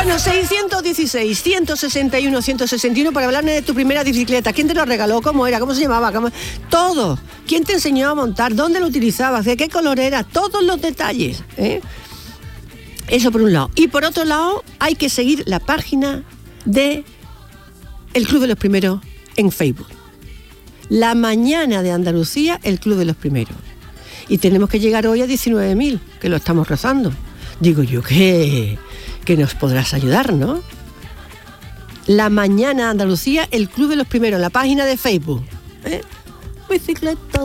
Bueno, 616, 161, 161 para hablarme de tu primera bicicleta. ¿Quién te lo regaló? ¿Cómo era? ¿Cómo se llamaba? Todo. ¿Quién te enseñó a montar? ¿Dónde lo utilizabas? ¿De qué color era? Todos los detalles, ¿eh? Eso por un lado. Y por otro lado, hay que seguir la página de El Club de los Primeros en Facebook. La mañana de Andalucía, El Club de los Primeros. Y tenemos que llegar hoy a 19.000, que lo estamos rozando. Digo yo que nos podrás ayudar, ¿no? La mañana de Andalucía, El Club de los Primeros, la página de Facebook. Bicicleta.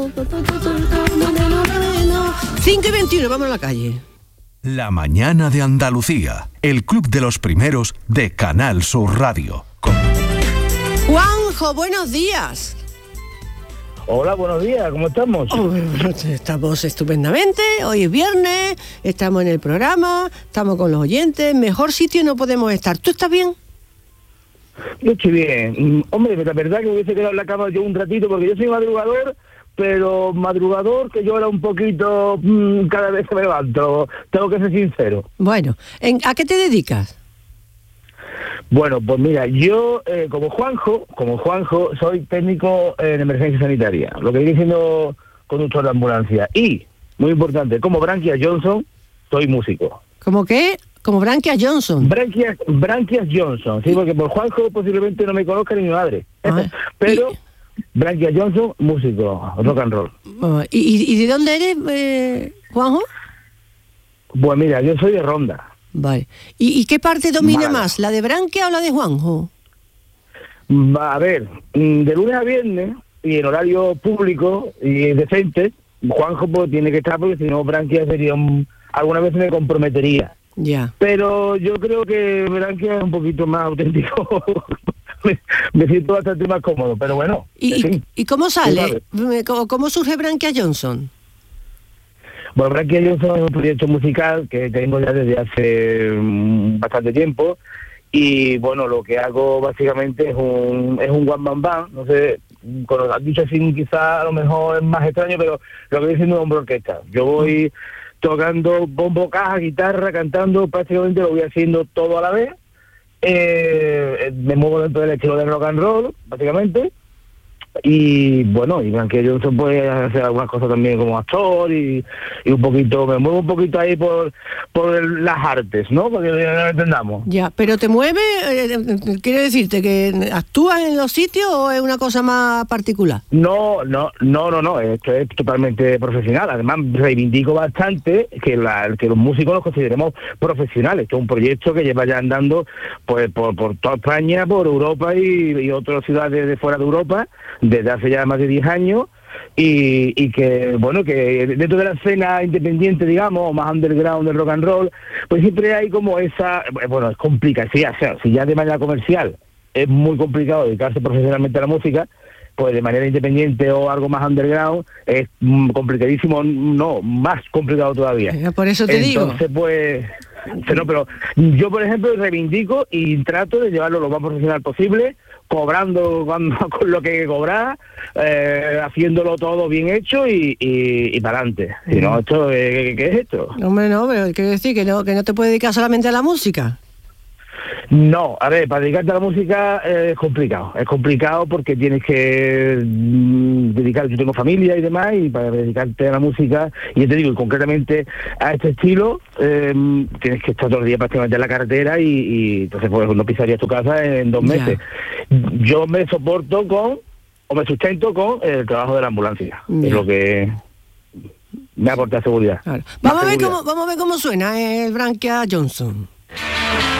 5:21, vamos a la calle. La mañana de Andalucía, El Club de los Primeros de Canal Sur Radio. Juanjo, buenos días. Hola, buenos días, ¿cómo estamos? Estamos estupendamente, hoy es viernes, estamos en el programa, estamos con los oyentes, mejor sitio no podemos estar. ¿Tú estás bien? Yo estoy bien. Hombre, la verdad que me hubiese quedado en la cama yo un ratito, porque yo soy madrugador, pero madrugador que yo era un poquito cada vez que me levanto, tengo que ser sincero. Bueno, ¿a qué te dedicas? Bueno, pues mira, yo como Juanjo, soy técnico en emergencia sanitaria, lo que viene siendo conductor de ambulancia. Y, muy importante, como Branquias Johnson, soy músico. ¿Cómo qué? Como Branquias Johnson. Branquias Johnson, sí, porque por Juanjo posiblemente no me conozca ni mi madre. Pero Branquias Johnson, músico, rock and roll. ¿Y de dónde eres, Juanjo? Pues mira, yo soy de Ronda. Vale. ¿Y qué parte domina Málaga. más, la de Branquia o la de Juanjo? A ver, de lunes a viernes, y en horario público y decente, Juanjo pues tiene que estar, porque si no Branquia sería alguna vez me comprometería. Ya. Pero yo creo que Branquia es un poquito más auténtico. Me siento bastante más cómodo, pero bueno. ¿Y cómo sale? ¿Cómo surge Branquias Johnson? Bueno, Branquias Johnson es un proyecto musical que tengo ya desde hace bastante tiempo, y bueno, lo que hago básicamente es un one man band. No sé, con lo dicho así quizá a lo mejor es más extraño, pero lo que viene siendo es hombre orquesta. Yo voy tocando bombo, caja, guitarra, cantando, prácticamente lo voy haciendo todo a la vez. Me muevo dentro del estilo de rock and roll, básicamente. Y bueno, y Branquias Johnson puede hacer algunas cosas también como actor, y un poquito, me muevo un poquito ahí por las artes, ¿no? Porque no lo entendamos. Ya, pero te mueve, quiere decirte que actúas en los sitios o es una cosa más particular. No, esto es totalmente profesional. Además, reivindico bastante que los músicos los consideremos profesionales. Esto es un proyecto que lleva ya andando pues por toda España, por Europa y otras ciudades de fuera de Europa, desde hace ya más de 10 años, y que, bueno, que dentro de la escena independiente, digamos, o más underground del rock and roll, pues siempre hay como esa, bueno, es complicado, sí, o sea, si ya de manera comercial es muy complicado dedicarse profesionalmente a la música, pues de manera independiente o algo más underground es complicadísimo, no, más complicado todavía. Por eso te digo. Entonces, pues, pero yo, por ejemplo, reivindico y trato de llevarlo lo más profesional posible, cobrando con lo que hay que cobrar, haciéndolo todo bien hecho y para adelante. Si no, esto, ¿qué es esto? Hombre, no, pero quiero decir que no te puedes dedicar solamente a la música. No, a ver, para dedicarte a la música es complicado porque tienes que dedicar, yo tengo familia y demás, y para dedicarte a la música, y yo te digo, concretamente a este estilo, tienes que estar todo el día prácticamente en la carretera, y entonces pues no pisarías tu casa en 2 meses. Yo me me sustento con el trabajo de la ambulancia, es lo que me aporta seguridad. Claro. Vamos a ver cómo suena el Branquias Johnson.